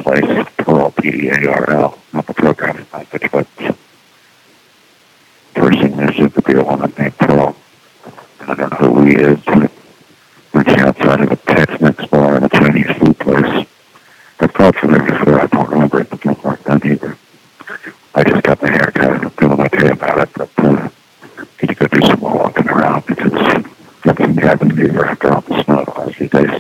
place, Pearl, P-E-A-R-L, not the programming language, but person is to be a woman named Pearl. I don't know who he is, but reaching outside of a Tex-Mex bar and a Chinese food place. I've called for them before, I don't remember it, but don't like that either. I just got my hair cut, I'm feeling okay about it, but need to go do some more walking around because I've been having fever after all the snow the last few days.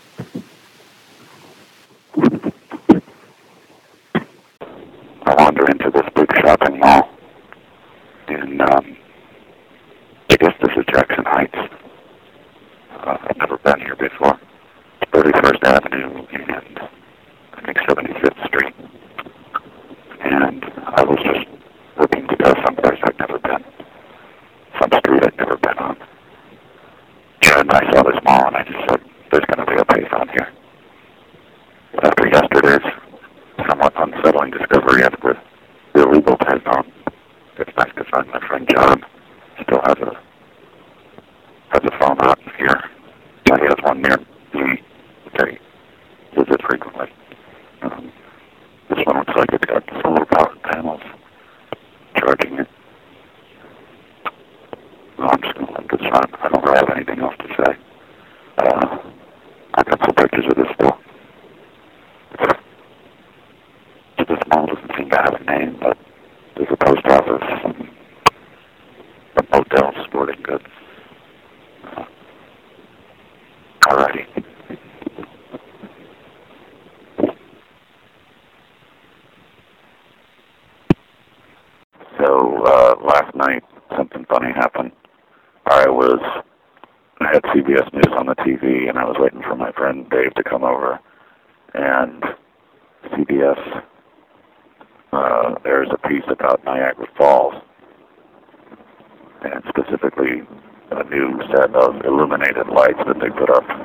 I wander into this big shopping mall in, I guess this is Jackson Heights. I've never been here before. 31st Avenue and I think 75th Street. And I was just looking to go someplace I'd never been. Some street I'd never been on. And I saw this mall and I just said, there's going to be a payphone here. But after yesterday's somewhat unsettling discovery of the illegal payphone, it's nice to find my friend John still has a phone out here. And he has one near me that he visits frequently. This one looks like it's got solar powered panels charging it. Well, I'm just going to let this run. I don't really have anything else to say. I got some pictures of this still. This mall doesn't seem to have a name, but there's a post office, a motel, sporting goods. Alrighty. So, last night, something funny happened. I had CBS News on the TV, and I was waiting for my friend Dave to come over. And CBS, there's a piece about Niagara Falls, and specifically a new set of illuminated lights that they put up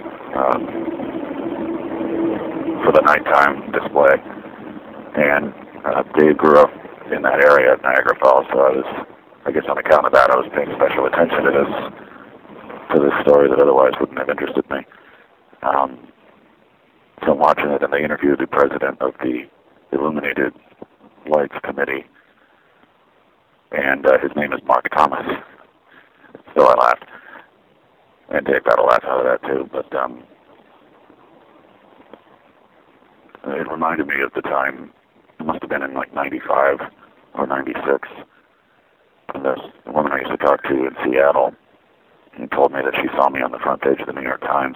for the nighttime display. And Dave grew up in that area at Niagara Falls, so I guess on account of that, I was paying special attention to this story that otherwise wouldn't have interested me. So I'm watching it, and they interviewed the president of the Illuminated Lights Committee, and his name is Mark Thomas. So I laughed, and Dave got a laugh out of that too, but it reminded me of the time, it must have been in like 95 or 96, and there's a woman I used to talk to in Seattle, and told me that she saw me on the front page of the New York Times,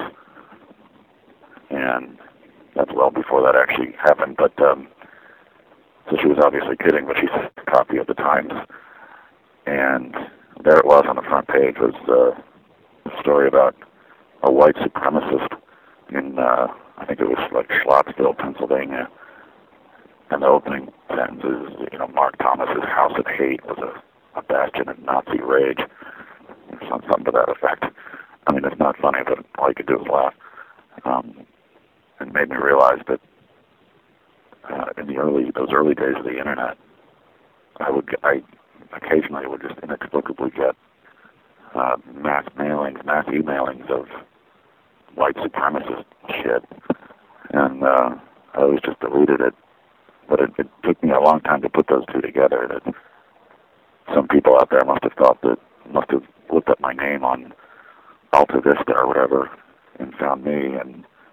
and that's well before that actually happened, but so she was obviously kidding, but she sent a copy of the Times, and there it was on the front page, was a story about a white supremacist in, I think it was like Schlottsville, Pennsylvania, and the opening sentence is, Mark Thomas's house of hate was a bastion of Nazi rage, or something to that effect. I mean, it's not funny, but all you could do is laugh. It made me realize that in those early days of the internet, I occasionally would just inexplicably get mass emailings of white supremacist shit, and I always just deleted it. But it took me a long time to put those two together. That some people out there must have looked up my name on Alta Vista or whatever and found me, and